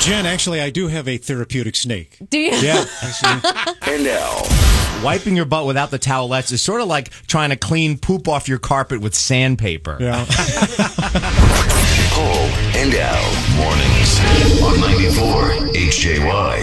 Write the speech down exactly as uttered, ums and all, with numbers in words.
Jen, actually, I do have a therapeutic snake. Do you? Yeah. And now, Wiping your butt without the towelettes is sort of like trying to clean poop off your carpet with sandpaper. Yeah. Paul and Al mornings on ninety-four H J Y.